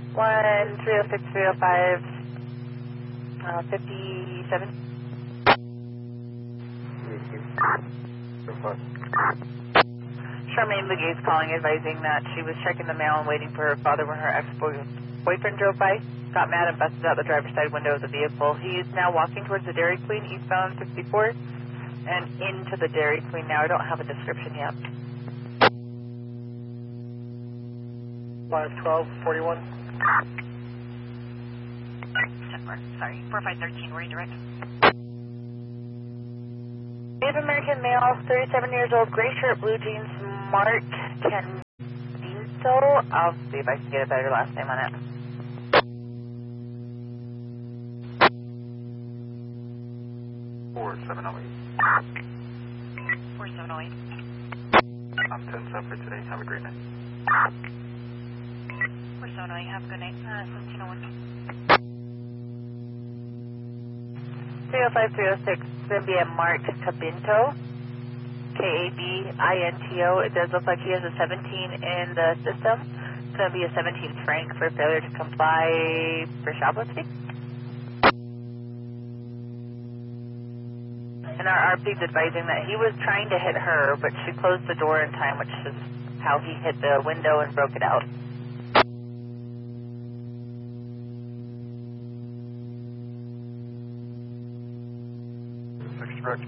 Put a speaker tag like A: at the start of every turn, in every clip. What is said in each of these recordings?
A: 306, 305, 57. Charmaine Legate's calling, advising that she was checking the mail and waiting for her father when her ex-boyfriend drove by. Got mad and busted out the driver's side window of the vehicle. He is now walking towards the Dairy Queen, eastbound 64, and into the Dairy Queen now. I don't have a description yet.
B: 512-41.
C: Sorry, 4513, where are you direct?
A: Native American male, 37 years old, gray shirt, blue jeans, Mark Candizo. I'll see if I can get a better last name on it.
B: Four 708.
C: 4708.
B: I'm 10 for today. Have a great night.
C: 4708, have a good night. 1701.
A: 305, 306, it's going to be a Mark Cabinto, K-A-B-I-N-T-O. It does look like he has a 17 in the system. It's going to be a 17 franc for failure to comply for shoplifting. And our RP's advising that he was trying to hit her, but she closed the door in time, which is how he hit the window and broke it out.
B: Direct.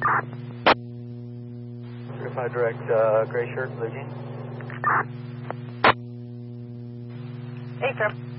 B: 35 direct, gray shirt, blue jeans.
A: Hey, sir.